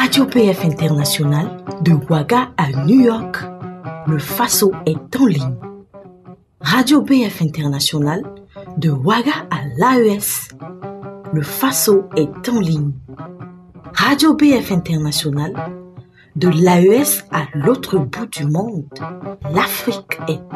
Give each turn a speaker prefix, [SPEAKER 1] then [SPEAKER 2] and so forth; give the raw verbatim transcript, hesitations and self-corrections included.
[SPEAKER 1] Radio P F International, de Ouaga à New York, le Faso est en ligne. Radio P F International, de Ouaga à l'A E S, le Faso est en ligne. Radio P F International, de l'A E S à l'autre bout du monde, l'Afrique est